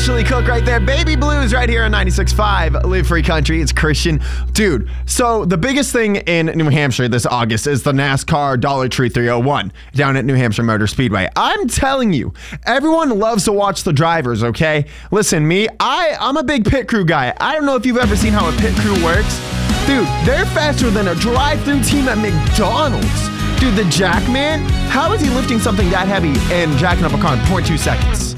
Ashley Cook right there. Baby Blues right here on 96.5 Live Free Country. It's Christian. Dude, so the biggest thing in New Hampshire this August is the NASCAR Dollar Tree 301 down at New Hampshire Motor Speedway. I'm telling you, everyone loves to watch the drivers, okay? Listen, I'm a big pit crew guy. I don't know if you've ever seen how a pit crew works. Dude, they're faster than a drive-through team at McDonald's. Dude, the Jack man, how is he lifting something that heavy and jacking up a car in 0.2 seconds?